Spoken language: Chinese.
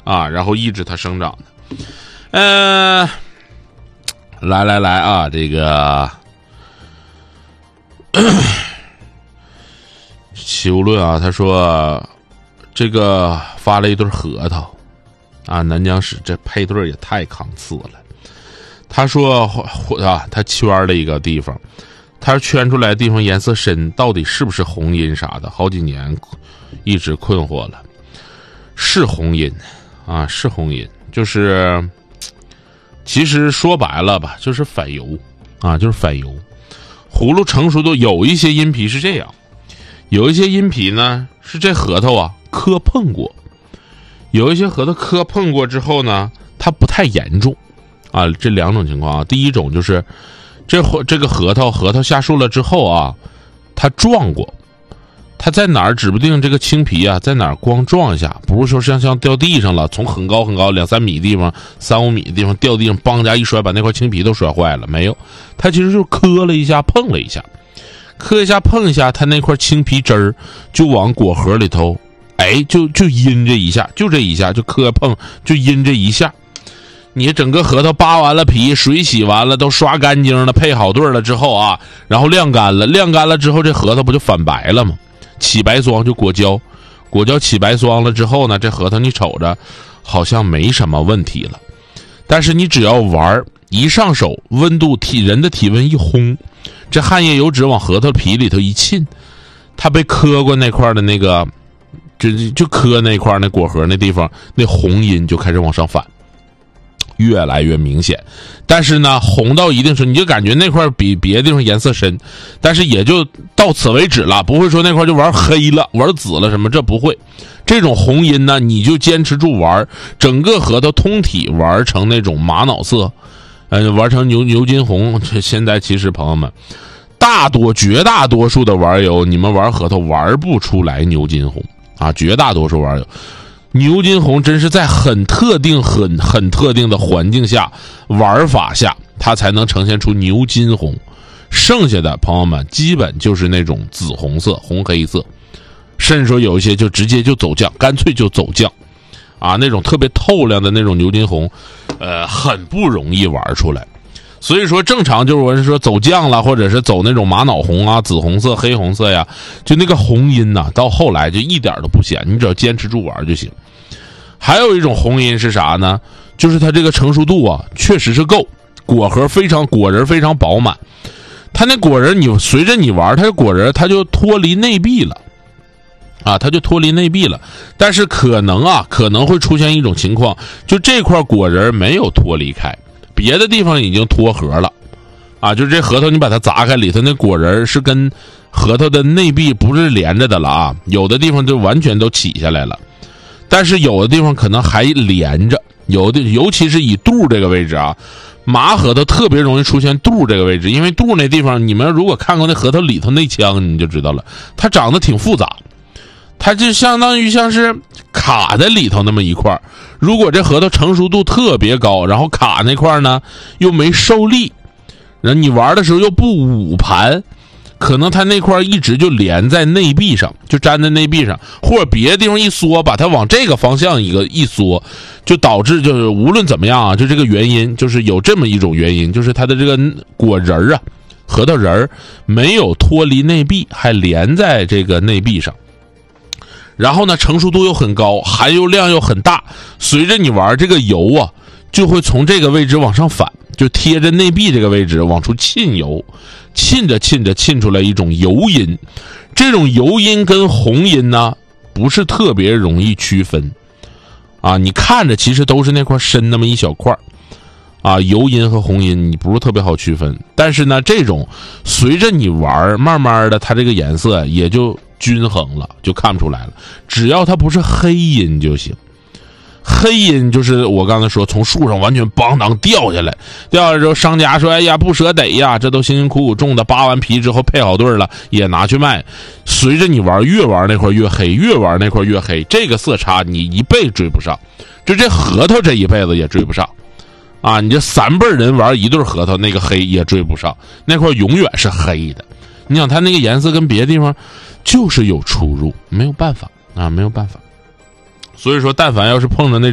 啊，然后抑制它生长的。来啊，这个齐无论啊，他说这个发了一对核桃啊，南疆市这配对也太扛刺了。他说啊，他圈了一个地方，他圈出来的地方颜色深，到底是不是红缨啥的？好几年一直困惑了。是红缨啊，是红缨，就是其实说白了吧，就是反油啊，就是反油。葫芦成熟度有一些阴皮是这样，有一些阴皮呢是这核桃啊磕碰过，有一些核桃磕碰过之后呢，它不太严重啊。这两种情况啊，第一种就是这个核桃下树了之后啊，它撞过，它在哪儿指不定这个青皮啊在哪儿光撞一下，不是说像掉地上了，从很高2-3米的地方3-5米的地方掉地上邦家一摔把那块青皮都摔坏了，没有，它其实就是磕了一下碰了一下，磕一下碰一下，它那块青皮汁儿就往果核里头就阴这一下，就这一下就磕碰就阴这一下。你整个核桃扒完了皮，水洗完了，都刷干净了，配好对了之后啊，然后晾干了之后，这核桃不就反白了吗？起白霜就果胶起白霜了之后呢，这核桃你瞅着好像没什么问题了，但是你只要玩一上手，温度人的体温一烘，这汗液油脂往核桃皮里头一沁，它被磕过那块的那个就磕那块那果核那地方，那红印就开始往上反，越来越明显。但是呢，红到一定时候，你就感觉那块比别的地方颜色深，但是也就到此为止了，不会说那块就玩黑了、玩紫了什么，这不会。这种红印呢，你就坚持住玩，整个核桃通体玩成那种玛瑙色，玩成牛金红。这现在其实朋友们，绝大多数的玩友，你们玩核桃玩不出来牛金红啊，绝大多数玩友。牛金红真是在很特定的环境下玩法下，它才能呈现出牛金红。剩下的朋友们基本就是那种紫红色、红黑色，甚至说有一些就直接就走酱，干脆就走酱啊，那种特别透亮的那种牛金红，很不容易玩出来。所以说正常就是我是说走酱了，或者是走那种玛瑙红啊、紫红色、黑红色呀，就那个红印呐，到后来就一点都不显，你只要坚持住玩就行。还有一种红印是啥呢？就是它这个成熟度啊，确实是够，果仁非常饱满。它那果仁你随着你玩，它的果仁它就脱离内壁了。啊，它就脱离内壁了，但是可能会出现一种情况，就这块果仁没有脱离开，别的地方已经脱核了，啊，就这核桃你把它砸开，里头那果仁是跟核桃的内壁不是连着的了啊，有的地方就完全都起下来了，但是有的地方可能还连着，尤其是以肚这个位置啊，麻核桃特别容易出现肚这个位置，因为肚那地方，你们如果看过那核桃里头那腔，你就知道了，它长得挺复杂。它就相当于像是卡在里头那么一块，如果这核桃成熟度特别高，然后卡那块呢又没受力，然后你玩的时候又不捂盘，可能它那块一直就连在内壁上，就粘在内壁上，或者别的地方一缩，把它往这个方向一缩，就导致就是无论怎么样啊，就这个原因就是有这么一种原因，就是它的这个果仁啊，核桃仁没有脱离内壁，还连在这个内壁上。然后呢，成熟度又很高，含油量又很大，随着你玩这个油啊，就会从这个位置往上反，就贴着内壁这个位置往出沁油，沁着沁出来一种油印。这种油印跟红印呢，不是特别容易区分啊，你看着其实都是那块深那么一小块啊，油印和红印你不是特别好区分，但是呢，这种随着你玩，慢慢的它这个颜色也就均衡了，就看不出来了。只要它不是黑印就行。黑印就是我刚才说从树上完全邦当掉下来之后，商家说哎呀不舍得呀，这都辛辛苦苦种的，扒完皮之后配好对了也拿去卖。随着你玩，越玩那块越黑，越玩那块越黑，这个色差你一辈子追不上，就这核桃这一辈子也追不上啊！你这3辈人玩一对核桃，那个黑也追不上，那块永远是黑的。你想它那个颜色跟别的地方就是有出入，没有办法啊，没有办法。所以说但凡要是碰着那